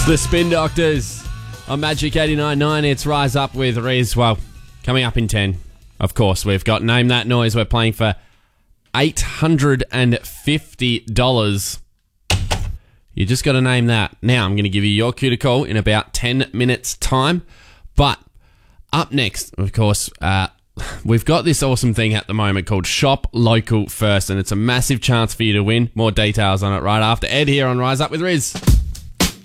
The Spin Doctors on Magic 89.9. It's Rise Up with Riz. Well, coming up in 10, of course, we've got Name That Noise. We're playing for $850. You just got to name that. Now, I'm going to give you your cue to call in about 10 minutes' time. But up next, of course, we've got this awesome thing at the moment called Shop Local First, and it's a massive chance for you to win. More details on it right after Ed here on Rise Up with Riz.